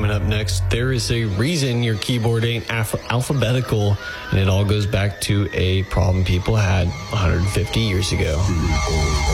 Coming up next, there is a reason your keyboard ain't alphabetical, and it all goes back to a problem people had 150 years ago.